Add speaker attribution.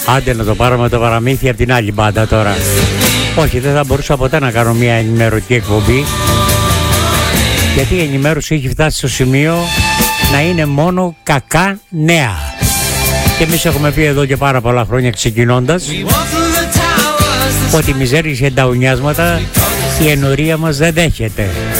Speaker 1: Άντε να το πάρουμε το παραμύθι από την άλλη μπάντα τώρα. Όχι, δεν θα μπορούσα ποτέ να κάνω μια ενημερωτική εκπομπή, γιατί η ενημέρωση έχει φτάσει στο σημείο να είναι μόνο κακά νέα. Και εμείς έχουμε πει εδώ και πάρα πολλά χρόνια ξεκινώντας ότι μιζέρις και νταουνιάσματα η ενορία μας δεν δέχεται.